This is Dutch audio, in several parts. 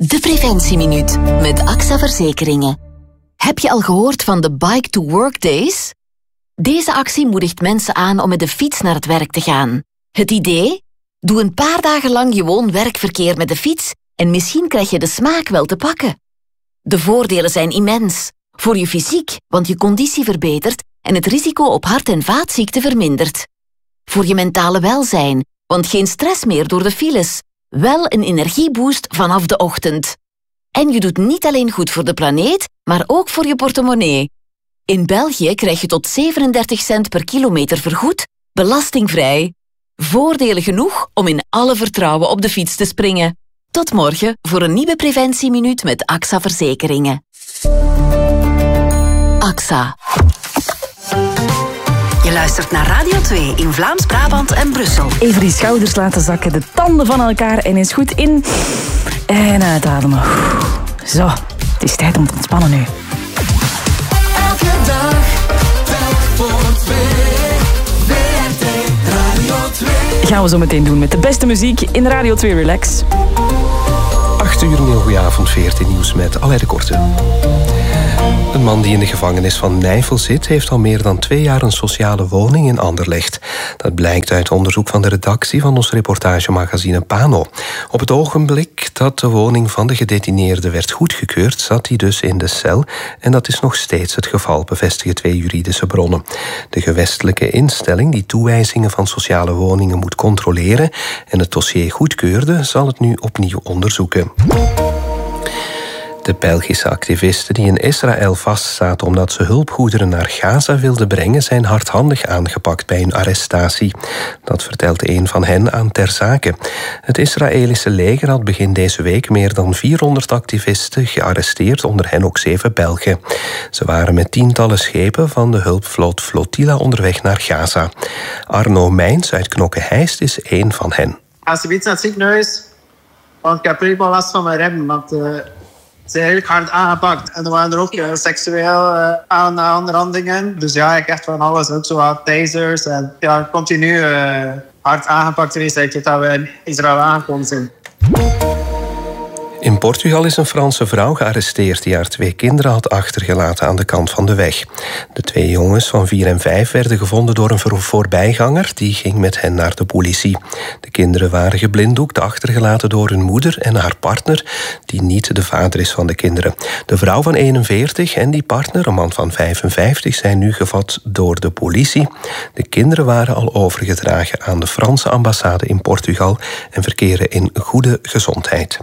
De Preventieminuut met AXA Verzekeringen. Heb je al gehoord van de Bike to Work Days? Deze actie moedigt mensen aan om met de fiets naar het werk te gaan. Het idee? Doe een paar dagen lang gewoon werkverkeer met de fiets en misschien krijg je de smaak wel te pakken. De voordelen zijn immens. Voor je fysiek, want je conditie verbetert en het risico op hart- en vaatziekten vermindert. Voor je mentale welzijn, want geen stress meer door de files. Wel een energieboost vanaf de ochtend. En je doet niet alleen goed voor de planeet, maar ook voor je portemonnee. In België krijg je tot 37 cent per kilometer vergoed, belastingvrij. Voordelen genoeg om in alle vertrouwen op de fiets te springen. Tot morgen voor een nieuwe Preventieminuut met AXA Verzekeringen. AXA. Je luistert naar Radio 2 in Vlaams-Brabant en Brussel. Even die schouders laten zakken, de tanden van elkaar en eens goed in en uitademen. Zo, het is tijd om te ontspannen nu. Elke dag, telk voor twee. WRT Radio 2. Gaan we zo meteen doen met de beste muziek in Radio 2 Relax. 8 uur, een heel goede avond, 14 nieuws met Alain de Korte. Een man die in de gevangenis van Nijvel zit, heeft al meer dan 2 jaar een sociale woning in Anderlecht. Dat blijkt uit onderzoek van de redactie van ons reportagemagazine Pano. Op het ogenblik dat de woning van de gedetineerde werd goedgekeurd, zat hij dus in de cel. En dat is nog steeds het geval, bevestigen 2 juridische bronnen. De gewestelijke instelling die toewijzingen van sociale woningen moet controleren en het dossier goedkeurde, zal het nu opnieuw onderzoeken. De Belgische activisten die in Israël vastzaten omdat ze hulpgoederen naar Gaza wilden brengen, zijn hardhandig aangepakt bij hun arrestatie. Dat vertelt een van hen aan Ter Zake. Het Israëlische leger had begin deze week meer dan 400 activisten gearresteerd, onder hen ook 7 Belgen. Ze waren met tientallen schepen van de hulpvloot Flotilla onderweg naar Gaza. Arno Mijns uit Knokke-Heist is één van hen. Alsjeblieft naar het ziekenhuis, want ik heb prima last van mijn ribben, want ze zijn eigenlijk hard aangepakt. En er waren er ook seksueel aanrandingen. Dus ja, ik echt van alles. Ook zo wat tasers. En ja, continu hard aangepakt geweest dat we in Israël aangekomen zijn. In Portugal is een Franse vrouw gearresteerd die haar 2 kinderen had achtergelaten aan de kant van de weg. De 2 jongens van 4 en 5 werden gevonden door een voorbijganger. Die ging met hen naar de politie. De kinderen waren geblinddoekt, achtergelaten door hun moeder en haar partner, die niet de vader is van de kinderen. De vrouw van 41 en die partner, een man van 55, zijn nu gevat door de politie. De kinderen waren al overgedragen aan de Franse ambassade in Portugal en verkeren in goede gezondheid.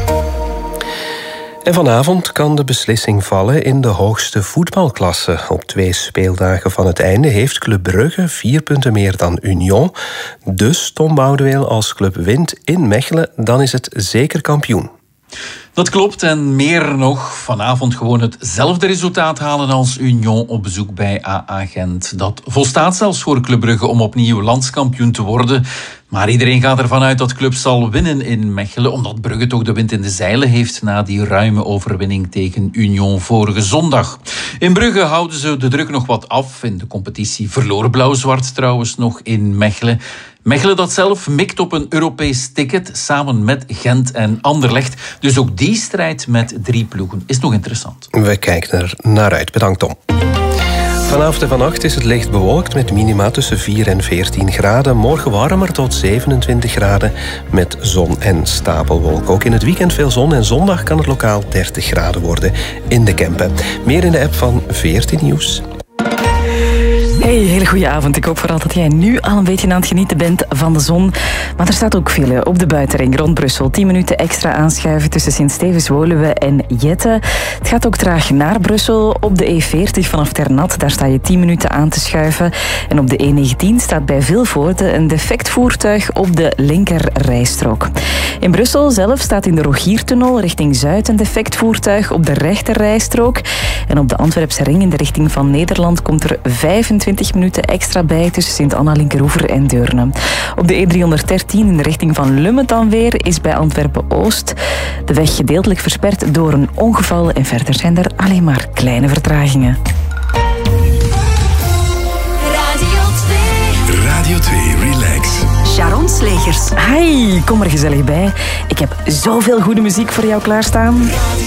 En vanavond kan de beslissing vallen in de hoogste voetbalklasse. Op 2 speeldagen van het einde heeft Club Brugge 4 punten meer dan Union. Dus Tom Boudeweel, als club wint in Mechelen, dan is het zeker kampioen. Dat klopt en meer nog. Vanavond gewoon hetzelfde resultaat halen als Union op bezoek bij AA Gent. Dat volstaat zelfs voor Club Brugge om opnieuw landskampioen te worden. Maar iedereen gaat ervan uit dat Club zal winnen in Mechelen, omdat Brugge toch de wind in de zeilen heeft na die ruime overwinning tegen Union vorige zondag. In Brugge houden ze de druk nog wat af. In de competitie verloor Blauw-Zwart trouwens nog in Mechelen. Mechelen dat zelf mikt op een Europees ticket samen met Gent en Anderlecht. Dus ook die strijd met 3 ploegen is nog interessant. We kijken er naar uit. Bedankt, Tom. Vanavond en vannacht is het licht bewolkt met minima tussen 4 en 14 graden. Morgen warmer tot 27 graden met zon en stapelwolken. Ook in het weekend veel zon en zondag kan het lokaal 30 graden worden in de Kempen. Meer in de app van 14 Nieuws. Hey, hele goede avond. Ik hoop vooral dat jij nu al een beetje aan het genieten bent van de zon. Maar er staat ook file op de buitenring rond Brussel. 10 minuten extra aanschuiven tussen Sint-Stevens-Woluwe en Jette. Het gaat ook traag naar Brussel op de E40 vanaf Ternat. Daar sta je 10 minuten aan te schuiven. En op de E19 staat bij Vilvoorde een defect voertuig op de linkerrijstrook. In Brussel zelf staat in de Rogiertunnel richting Zuid een defect voertuig op de rechterrijstrook. En op de Antwerpse ring in de richting van Nederland komt er 25 minuten extra bij tussen Sint-Anna, Linkeroever en Deurne. Op de E313 in de richting van Lummen dan weer is bij Antwerpen-Oost de weg gedeeltelijk versperd door een ongeval en verder zijn er alleen maar kleine vertragingen. Radio 2 Relax. Sharon Slegers. Hi, kom er gezellig bij. Ik heb zoveel goede muziek voor jou klaarstaan.